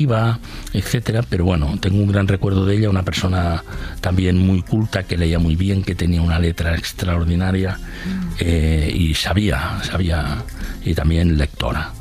etcétera, pero bueno, tengo un gran recuerdo de ella, una persona también muy culta, que leía muy bien, que tenía una letra extraordinaria y sabía, y también lectora.